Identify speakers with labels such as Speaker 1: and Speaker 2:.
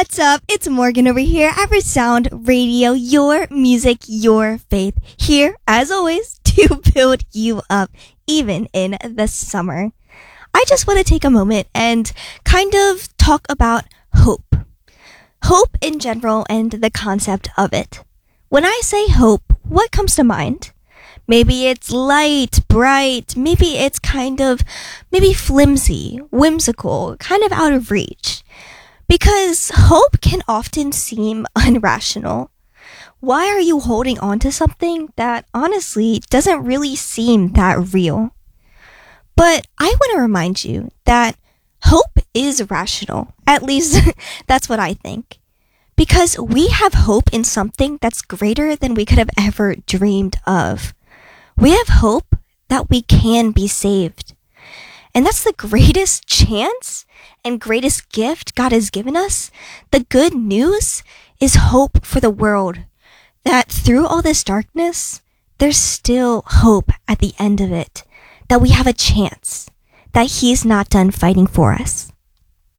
Speaker 1: What's up? It's Morgan over here at Resound Radio, your music, your faith. Here, as always, to build you up, even in the summer. I just want to take a moment and kind of talk about hope. Hope in general and the concept of it. When I say hope, what comes to mind? Maybe it's light, bright, maybe it's maybe flimsy, whimsical, kind of out of reach. Because hope can often seem irrational. Why are you holding on to something that honestly doesn't really seem that real? But I want to remind you that hope is rational. At least that's what I think. Because we have hope in something that's greater than we could have ever dreamed of. We have hope that we can be saved. And that's the greatest chance and greatest gift God has given us. The good news is hope for the world. That through all this darkness, there's still hope at the end of it. That we have a chance. That He's not done fighting for us.